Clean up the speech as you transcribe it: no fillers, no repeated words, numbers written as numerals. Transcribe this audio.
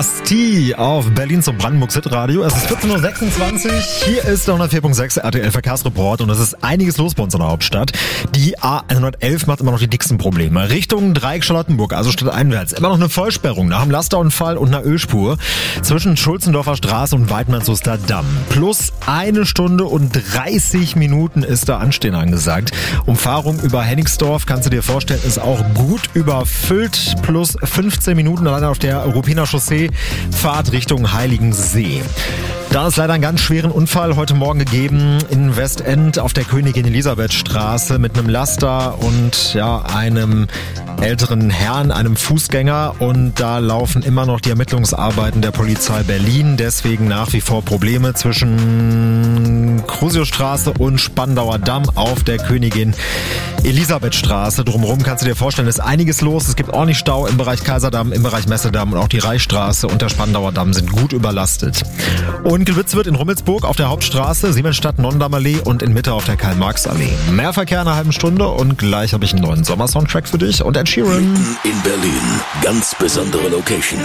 Bastille auf Berlin zum Brandenburg Hit Radio. Es ist 14.26 Uhr. Hier ist der 104.6 RTL Verkehrsreport und es ist einiges los bei uns in der Hauptstadt. Die A111 macht immer noch die dicksten Probleme. Richtung Dreieck Charlottenburg, also stadteinwärts. Immer noch eine Vollsperrung nach einem Lasterunfall und einer Ölspur zwischen Schulzendorfer Straße und Weidmannshuster Damm. Plus 1 Stunde und 30 Minuten ist da Anstehen angesagt. Umfahrung über Hennigsdorf, kannst du dir vorstellen, ist auch gut überfüllt. Plus 15 Minuten alleine auf der Ruppiner Chaussee, Fahrt Richtung Heiligensee. Da ist leider einen ganz schweren Unfall heute Morgen gegeben in Westend auf der Königin Elisabeth Straße mit einem Laster und einem älteren Herrn, einem Fußgänger, und da laufen immer noch die Ermittlungsarbeiten der Polizei Berlin, deswegen nach wie vor Probleme zwischen Krusiostraße und Spandauer Damm auf der Königin Elisabeth Straße. Drumherum kannst du dir vorstellen, ist einiges los. Es gibt ordentlich Stau im Bereich Kaiserdamm, im Bereich Messedamm und auch die Reichsstraße und der Spandauer Damm sind gut überlastet. Unkelwitz wird in Rummelsburg auf der Hauptstraße, Siemensstadt-Nonnendamm-Allee und in Mitte auf der Karl-Marx-Allee. Mehr Verkehr in einer halben Stunde und gleich habe ich einen neuen Sommersoundtrack für dich und Ed Sheeran. Mitten in Berlin, ganz besondere Location.